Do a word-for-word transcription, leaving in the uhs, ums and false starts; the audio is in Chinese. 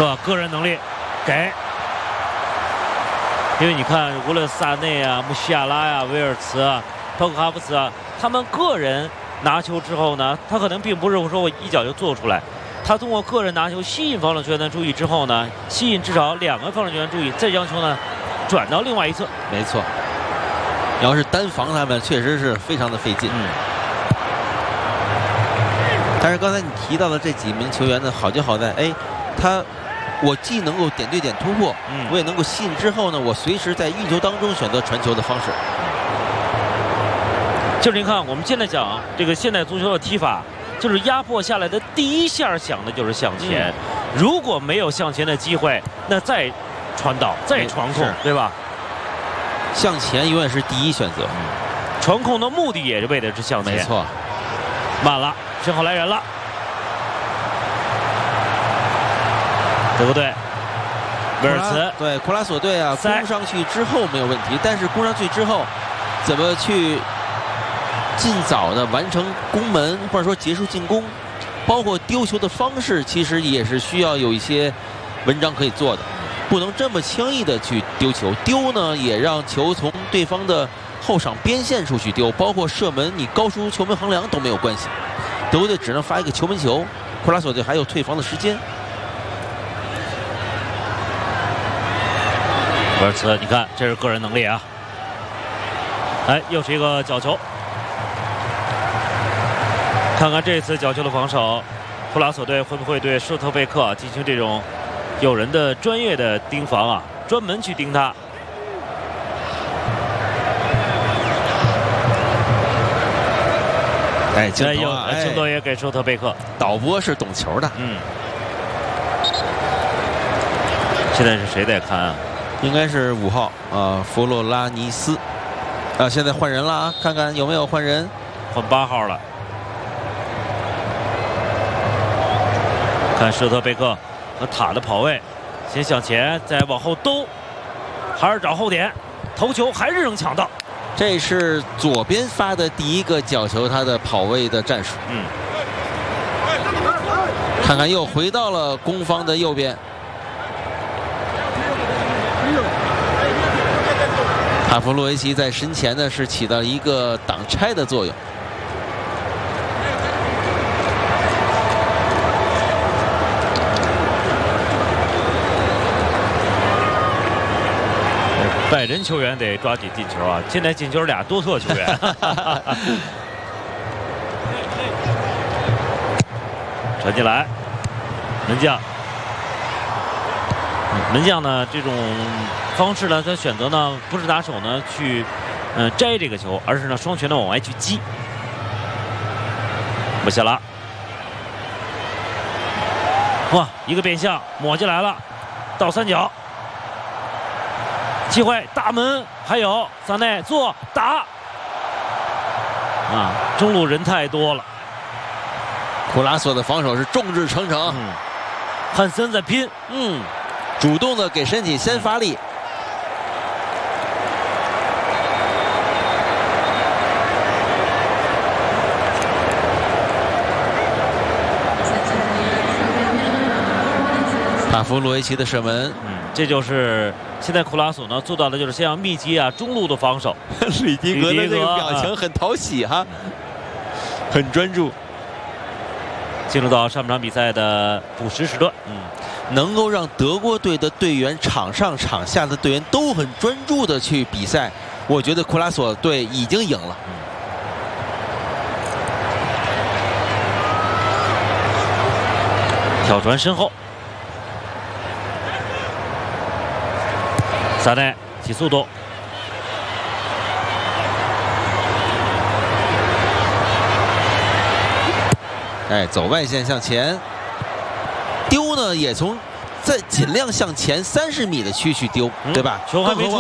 个个人能力给，因为你看，无论萨内啊、穆西亚拉呀、威尔茨啊、包括哈弗茨啊，他们个人拿球之后呢，他可能并不是说我一脚就做出来，他通过个人拿球吸引防守球员的注意之后呢，吸引至少两个防守球员注意，再将球呢转到另外一侧。 没错，要是单防他们，确实是非常的费劲。嗯。但是刚才你提到的这几名球员呢，好就好在，哎，他我既能够点对点突破，嗯，我也能够吸引之后呢，我随时在运球当中选择传球的方式。 就是您看，我们现在讲这个现代足球的踢法，就是压迫下来的第一下想的就是向前，嗯、如果没有向前的机会，那再传导、再传控，对吧？ 向前永远是第一选择。嗯、 传控的目的也是为的是向前。 没错。 慢了，身后来人了。德国队，威尔茨对库拉索队啊，攻上去之后没有问题，但是攻上去之后，怎么去尽早的完成攻门，或者说结束进攻，包括丢球的方式，其实也是需要有一些文章可以做的，不能这么轻易的去丢球。丢呢，也让球从对方的后场边线处去丢，包括射门，你高出球门横梁都没有关系。德国队只能发一个球门球，库拉索队还有退防的时间。 威尔茨，你看这是个人能力啊！哎，又是一个角球。看看这次角球的防守，库拉索队会不会对施特贝克进行这种有人的专业的盯防啊？专门去盯他。 哎，镜头啊， 镜头也给施特贝克。 导播是懂球的。 嗯。现在是谁在看啊？ 应该是五号啊，弗洛拉尼斯。啊，现在换人了啊，看看有没有换人。 换八号了。看施特贝克和塔的跑位，先向前，再往后兜，还是找后点，头球还是能抢到。 这是左边发的第一个角球，他的跑位的战术。嗯。看看又回到了攻方的右边。帕夫洛维奇在身前呢是起到一个挡拆的作用。 拜仁球员得抓紧进球啊！现在进球俩多特球员。传进来，门将，门将呢这种方式呢，他选择呢不是拿手呢去嗯、呃、摘这个球，而是呢双拳呢往外去击。穆西亚拉，哇，一个变向抹进来了，倒三角。机会，大门，还有萨内做打，啊，中路人太多了。 库拉索的防守是众志成城， 嗯，汉森在拼， 嗯，主动的给身体先发力。帕夫洛维奇的射门， 嗯，这就是现在库拉索呢做到的，就是先要密集啊中路的防守。 吕迪格的这个表情很讨喜哈，很专注。 进入到上半场比赛的补时时段， 嗯，能够让德国队的队员场上场下的队员都很专注的去比赛，我觉得库拉索队已经赢了。嗯， 挑传身后。萨内起速度， 哎，走外线向前，丢呢也从在尽量向前三十米的区去丢，嗯、对吧？ 球还没出。